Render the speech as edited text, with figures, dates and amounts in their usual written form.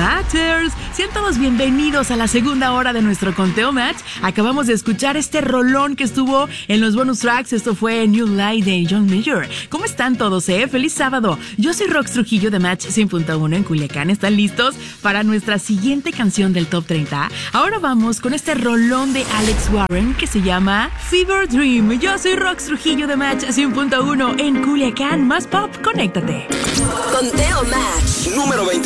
Matchers. Sean todos bienvenidos a la segunda hora de nuestro conteo Match. Acabamos de escuchar este rolón que estuvo en los bonus tracks. Esto fue New Light de John Mayer. ¿Cómo están todos, ¡Feliz sábado! Yo soy Rox Trujillo de Match 100.1 en Culiacán. ¿Están listos para nuestra siguiente canción del Top 30? Ahora vamos con este rolón de Alex Warren que se llama Fever Dream. Yo soy Rox Trujillo de Match 100.1 en Culiacán. Más pop, conéctate. Conteo Match número 20.